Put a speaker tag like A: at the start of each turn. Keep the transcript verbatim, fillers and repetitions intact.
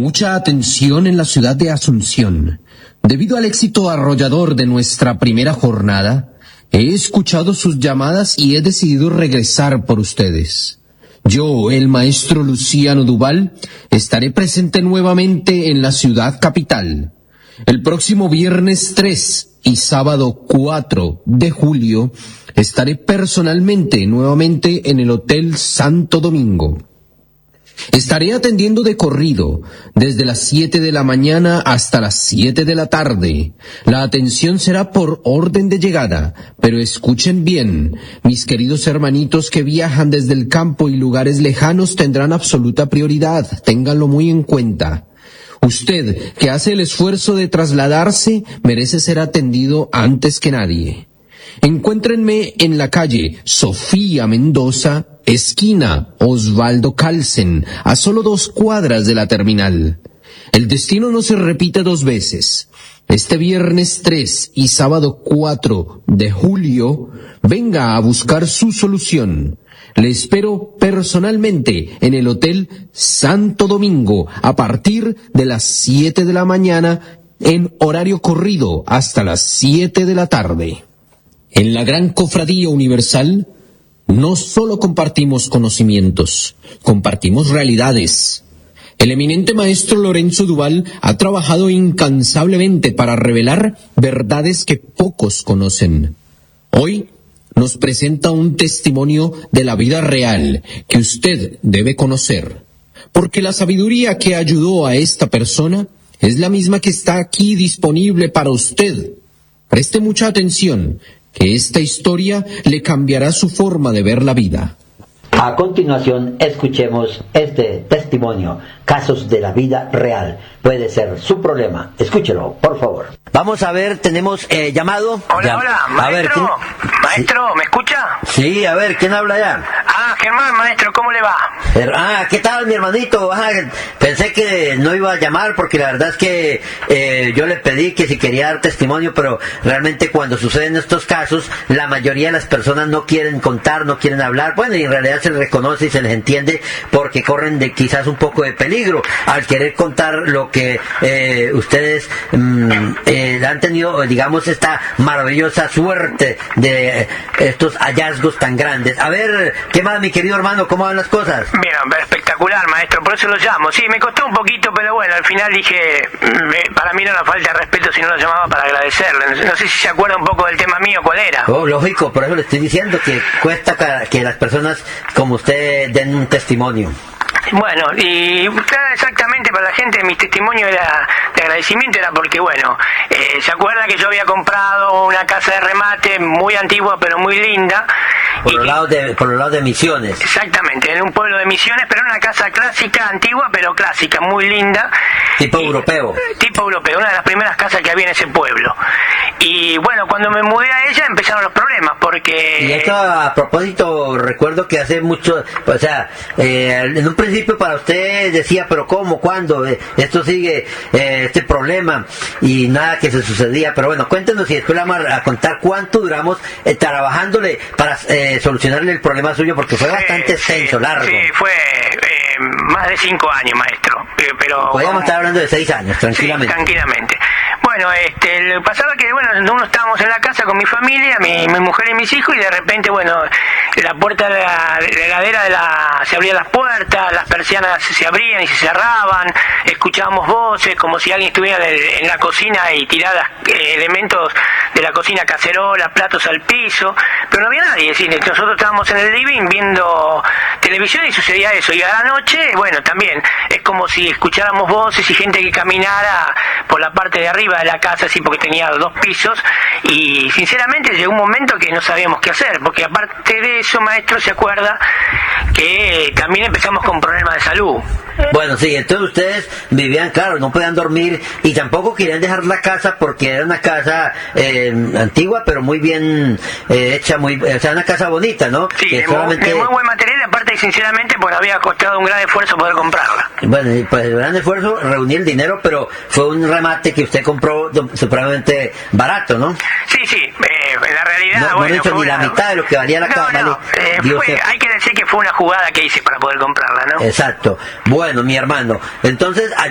A: Mucha atención en la ciudad de Asunción. Debido al éxito arrollador de nuestra primera jornada, he escuchado sus llamadas y he decidido regresar por ustedes. Yo, el maestro Luciano Duval, estaré presente nuevamente en la ciudad capital. El próximo viernes tres y sábado cuatro de julio estaré personalmente nuevamente en el Hotel Santo Domingo. Estaré atendiendo de corrido, desde las siete de la mañana hasta las siete de la tarde. La atención será por orden de llegada, pero escuchen bien, mis queridos hermanitos que viajan desde el campo y lugares lejanos tendrán absoluta prioridad, ténganlo muy en cuenta. Usted, que hace el esfuerzo de trasladarse, merece ser atendido antes que nadie. Encuéntrenme en la calle Sofía Mendoza, esquina Osvaldo Calsen, a solo dos cuadras de la terminal. El destino no se repite dos veces. Este viernes tres y sábado cuatro de julio, venga a buscar su solución. Le espero personalmente en el Hotel Santo Domingo a partir de las siete de la mañana en horario corrido hasta las siete de la tarde. En la Gran Cofradía Universal no solo compartimos conocimientos, compartimos realidades. El eminente maestro Lorenzo Duval ha trabajado incansablemente para revelar verdades que pocos conocen. Hoy nos presenta un testimonio de la vida real que usted debe conocer, porque la sabiduría que ayudó a esta persona es la misma que está aquí disponible para usted. Preste mucha atención, que esta historia le cambiará su forma de ver la vida.
B: A continuación, escuchemos este testimonio, casos de la vida real. Puede ser su problema. Escúchelo, por favor. Vamos a ver, tenemos eh, llamado.
C: Hola,
B: Llam-
C: hola,
B: a
C: maestro.
B: ver, ¿quién...
C: Maestro,
B: sí.
C: ¿me escucha?
B: Sí, a ver, ¿quién habla ya?
C: Ah, Germán, maestro, ¿cómo le va?
B: Her- Ah, ¿qué tal, mi hermanito? Ah, pensé que no iba a llamar porque la verdad es que eh, yo le pedí que si quería dar testimonio, pero realmente cuando suceden estos casos, la mayoría de las personas no quieren contar, no quieren hablar. Bueno, y en realidad se les reconoce y se les entiende porque corren de quizás un poco de peligro al querer contar lo que eh, ustedes mm, eh, han tenido, digamos, esta maravillosa suerte de eh, estos hallazgos tan grandes. A ver, ¿qué más, mi querido hermano? ¿Cómo van las cosas?
C: Bien, espectacular, maestro, por eso lo llamo. Sí, me costó un poquito, pero bueno, al final dije, mm, para mí no era falta de respeto si no lo llamaba para agradecerle. No, no sé si se acuerda un poco del tema mío, ¿cuál era?
B: Oh, lógico, por eso le estoy diciendo que cuesta ca- que las personas como usted den un testimonio.
C: Bueno, y claro, exactamente para la gente mi testimonio era de agradecimiento era porque, bueno, eh, se acuerda que yo había comprado una casa de remate muy antigua pero muy linda.
B: Por
C: y,
B: los lados de, por los lados de Misiones.
C: Exactamente, en un pueblo de Misiones, pero era una casa clásica, antigua pero clásica, muy linda.
B: Tipo
C: y,
B: europeo.
C: Tipo europeo, una de las primeras casas que había en ese pueblo. Y bueno, cuando me mudé a ella empezaron los problemas porque...
B: Y esto a propósito, recuerdo que hace mucho, o sea, eh, en un principio para usted decía, pero ¿cómo? ¿Cuándo? Eh, esto sigue, eh, este problema, y nada que se sucedía. Pero bueno, cuéntenos y después le vamos a contar cuánto duramos eh, trabajándole para eh, solucionarle el problema suyo, porque fue
C: sí,
B: bastante extenso,
C: sí,
B: largo.
C: Sí, fue eh, más de cinco años, maestro. Eh, pero
B: Podríamos
C: como...
B: estar hablando de seis años, tranquilamente.
C: Sí, tranquilamente. Bueno, este, lo pasaba que, bueno, uno estábamos en la casa con mi familia, mi, mi mujer y mis hijos, y de repente, bueno, la puerta de la, de la heladera de la, se abrían las puertas, las persianas se abrían y se cerraban, escuchábamos voces como si alguien estuviera en la cocina y tirara eh, elementos de la cocina, cacerolas, platos al piso, pero no había nadie. Es decir, nosotros estábamos en el living viendo televisión y sucedía eso, y a la noche, bueno, también es como si escucháramos voces y gente que caminara por la parte de arriba de la casa, así, porque tenía dos pisos, y sinceramente llegó un momento que no sabíamos qué hacer, porque aparte de eso, maestro, se acuerda que también empezamos con problemas de salud.
B: Bueno, sí, entonces ustedes vivían, claro, no podían dormir y tampoco querían dejar la casa porque era una casa eh, antigua, pero muy bien eh, hecha, muy, o sea, una casa bonita, ¿no?
C: Sí,
B: que
C: de,
B: solamente...
C: muy, de muy buen material, y aparte, sinceramente, pues había costado un gran esfuerzo poder comprarla.
B: Bueno, y pues el gran esfuerzo, reunir el dinero, pero fue un remate que usted compró supremamente barato, ¿no?
C: Sí, sí, eh, en la realidad,
B: no,
C: bueno,
B: no he dicho ni
C: una...
B: la mitad de lo que valía la
C: no,
B: casa.
C: no,
B: Vale,
C: eh, fue, hay que decir que fue una jugada que hice para poder comprarla, ¿no?
B: Exacto. Bueno, mi hermano, entonces